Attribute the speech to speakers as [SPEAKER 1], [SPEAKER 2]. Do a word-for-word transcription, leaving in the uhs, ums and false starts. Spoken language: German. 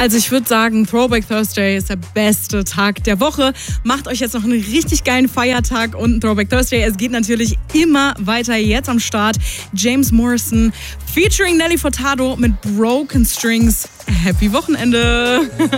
[SPEAKER 1] Also ich würde sagen, Throwback Thursday ist der beste Tag der Woche. Macht euch jetzt noch einen richtig geilen Feiertag und Throwback Thursday. Es geht natürlich immer weiter. Jetzt am Start James Morrison featuring Nelly Furtado mit Broken Strings. Happy Wochenende!